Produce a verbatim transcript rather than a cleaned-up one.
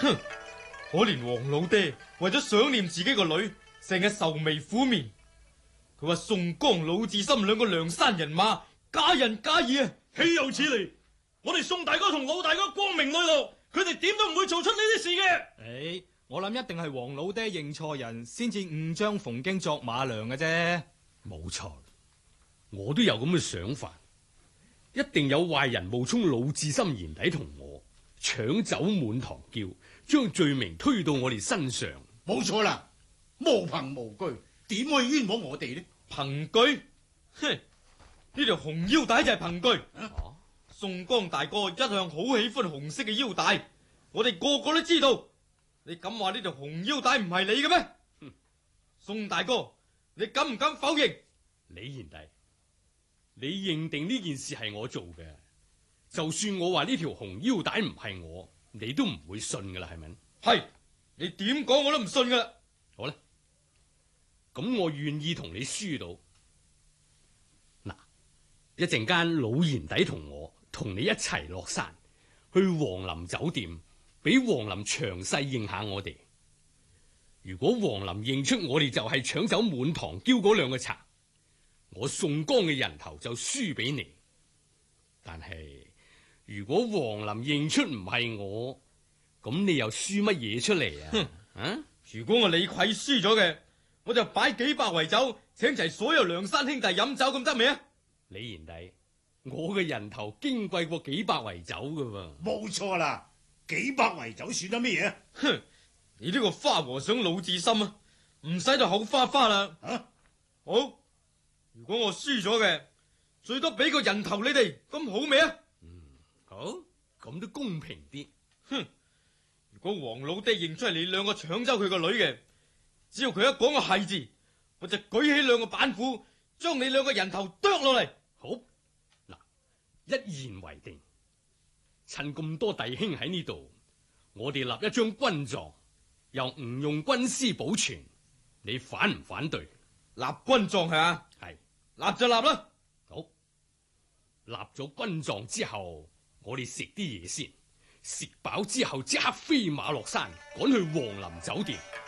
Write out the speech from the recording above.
哼，可憐黃老爹為咗想念自己個女，成日愁眉苦面。佢話宋江、魯智深兩個梁山人馬假仁假義啊， 豈有此理！我哋宋大哥同魯大哥光明磊落，佢哋點都唔會做出呢啲事嘅。 誒，我諗一定係黃老爹認錯人，先至誤將馮京作馬良嘅啫。 冇錯，我都有咁嘅想法，一定有壞人冒充魯智深賢弟同我搶走滿堂轎，將罪名推到我哋身上。 冇錯啦，無憑無據，點可以冤枉我哋呢？ 憑據？哼，呢條紅腰帶就係憑據。啊，宋江大哥一向好喜歡紅色嘅腰帶，我哋個個都知道。你敢話呢條紅腰帶唔係你嘅咩？ 哼， 宋大哥，你敢唔敢否認？ 李賢弟，你認定呢件事係我做嘅，就算我話呢條紅腰帶唔係我，你都唔會信噶啦，係咪？ 係，你點講我都唔信噶啦。 好啦，咁我願意同你輸到。嗱，一陣間老賢弟同我同你一齊落山去皇林酒店，俾皇林詳細認下我哋。如果皇林認出我哋就係搶走滿堂轎嗰兩個賊，我宋江嘅人頭就輸俾你。但係如果皇林認出唔係我，咁你又輸乜嘢出嚟啊？ 哼， 啊？ 如果我李逵輸咗嘅，我就擺幾百圍酒，請齊所有梁山兄弟飲酒，咁得未啊？ 李賢弟，我嘅人頭矜貴過幾百圍酒噶喎。 冇錯啦，幾百圍酒算得咩嘢？ 哼，你呢個花和尚魯智深啊，唔使就口花花啦。 啊， 好，如果我輸咗嘅，最多俾個人頭你哋，咁好未啊？ 嗯，好，咁都公平啲。 哼，如果黃老爹認出係你兩個搶走佢個女嘅，只要佢一講個係字，我就舉起兩個板斧，將你兩個人頭剁落嚟。 好，嗱，一言為定。趁咁多弟兄喺呢度，我哋立一張軍狀，由吳用軍師保存，你反唔反對？ 立軍狀係嘛？ 係， 立就立啦。 好，立咗軍狀之後，我哋食啲嘢先，食飽之後即刻飛馬落山，趕去皇林酒店。